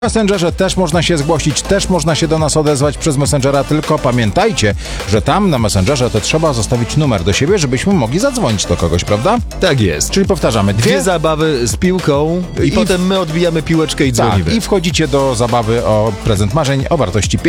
W Messengerze też można się zgłosić, też można się do nas odezwać przez Messengera, tylko pamiętajcie, że tam na Messengerze to trzeba zostawić numer do siebie, żebyśmy mogli zadzwonić do kogoś, prawda? Tak jest. Czyli powtarzamy, Dwie zabawy z piłką i potem my odbijamy piłeczkę i dzwonimy. Tak, i wchodzicie do zabawy o prezent marzeń o wartości